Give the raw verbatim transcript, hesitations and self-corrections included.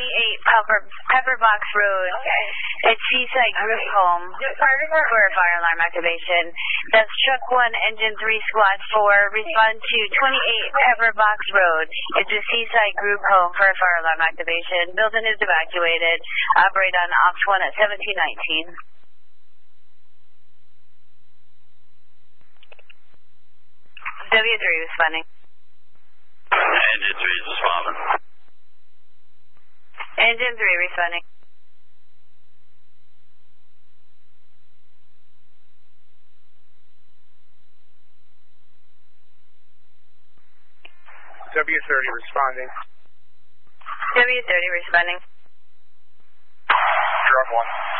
twenty-eight Pepper, Pepperbox Road. Okay. It's Seaside Group Home for fire alarm activation. That's Truck one, Engine three, Squad four. Respond to twenty-eight Pepperbox Road. It's a Seaside Group Home for fire alarm activation. Building is evacuated. Operate on Ops one at seventeen nineteen. W three responding. Engine three is responding. Engine three responding. W thirty responding. W thirty responding. Drop one.